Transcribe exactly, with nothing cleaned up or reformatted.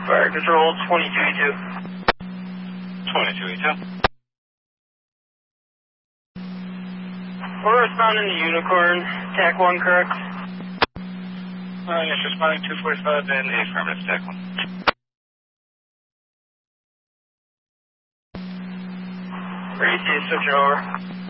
Fire control, twenty-two E two. twenty-two E two. We're responding to Unicorn. Tac one, correct? Uh, yes, responding two forty-five and a affirmative, Tac one. Ready to switch it over.